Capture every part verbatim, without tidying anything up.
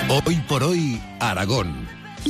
Hoy por hoy, Aragón.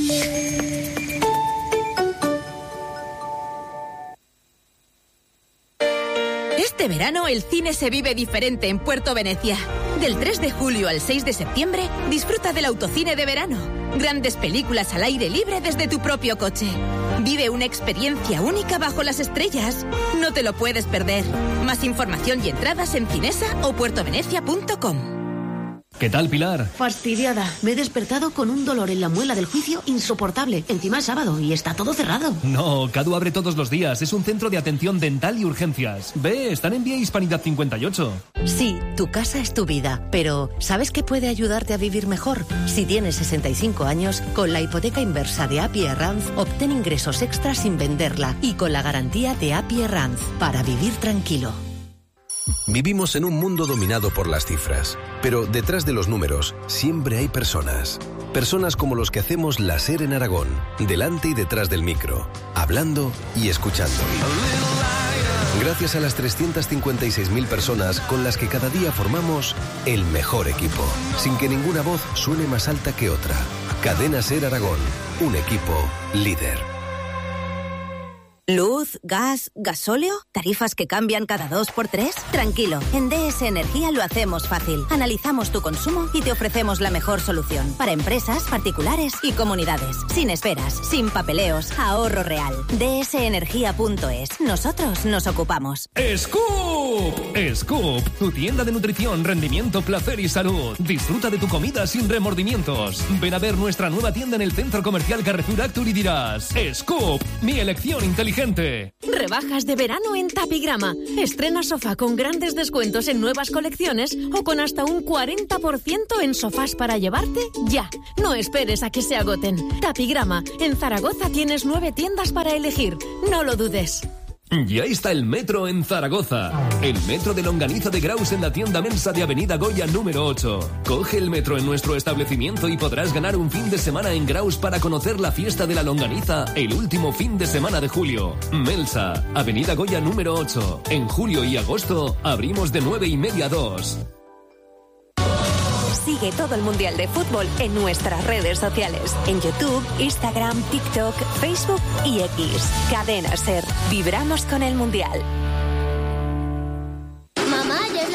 Este verano el cine se vive diferente en Puerto Venecia. Del tres de julio al seis de septiembre, disfruta del autocine de verano. Grandes películas al aire libre desde tu propio coche. Vive una experiencia única bajo las estrellas. No te lo puedes perder. Más información y entradas en cinesa o puertovenecia punto com. ¿Qué tal, Pilar? Fastidiada. Me he despertado con un dolor en la muela del juicio insoportable. Encima es sábado y está todo cerrado. No, Cadu abre todos los días. Es un centro de atención dental y urgencias. Ve, están en Vía Hispanidad cincuenta y ocho. Sí, tu casa es tu vida. Pero ¿sabes qué puede ayudarte a vivir mejor? Si tienes sesenta y cinco años, con la hipoteca inversa de A P I Arranz, obtén ingresos extras sin venderla y con la garantía de A P I Arranz, para vivir tranquilo. Vivimos en un mundo dominado por las cifras, pero detrás de los números siempre hay personas. Personas como los que hacemos la SER en Aragón, delante y detrás del micro, hablando y escuchando. Gracias a las trescientas cincuenta y seis mil personas con las que cada día formamos el mejor equipo, sin que ninguna voz suene más alta que otra. Cadena SER Aragón, un equipo líder. ¿Luz, gas, gasóleo? ¿Tarifas que cambian cada dos por tres? Tranquilo, en D S Energía lo hacemos fácil. Analizamos tu consumo y te ofrecemos la mejor solución para empresas, particulares y comunidades. Sin esperas, sin papeleos, ahorro real. D S energía punto es. Nosotros nos ocupamos. ¡Scoop! ¡Scoop! Tu tienda de nutrición, rendimiento, placer y salud. Disfruta de tu comida sin remordimientos. Ven a ver nuestra nueva tienda en el Centro Comercial Carrefour Actur y dirás: ¡Scoop! Mi elección inteligente. Rebajas de verano en Tapigrama. Estrena sofá con grandes descuentos en nuevas colecciones o con hasta un cuarenta por ciento en sofás para llevarte ya. No esperes a que se agoten. Tapigrama. En Zaragoza tienes nueve tiendas para elegir. No lo dudes. Ya está el metro en Zaragoza. El metro de Longaniza de Graus en la tienda Mensa de Avenida Goya número ocho. Coge el metro en nuestro establecimiento y podrás ganar un fin de semana en Graus para conocer la fiesta de la longaniza el último fin de semana de julio. Mensa, Avenida Goya número ocho. En julio y agosto abrimos de nueve y media a dos. Sigue todo el Mundial de Fútbol en nuestras redes sociales. En YouTube, Instagram, TikTok, Facebook y X. Cadena SER. Vibramos con el Mundial.